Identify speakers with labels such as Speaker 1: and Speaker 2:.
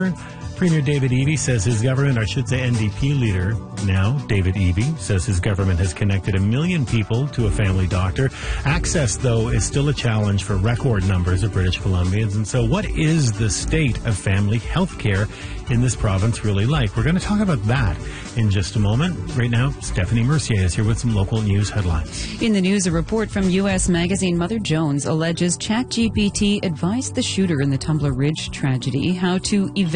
Speaker 1: Premier David Eby says his government, or I should say NDP leader now, David Eby, says his government has connected 1 million people to a family doctor. Access, though, is still a challenge for record numbers of British Columbians. And so what is the state of family health care in this province really like? We're going to talk about that in just a moment. Right now, Stephanie Mercier is here with some local news headlines.
Speaker 2: In the news, a report from U.S. magazine Mother Jones alleges ChatGPT advised the shooter in the Tumbler Ridge tragedy how to evade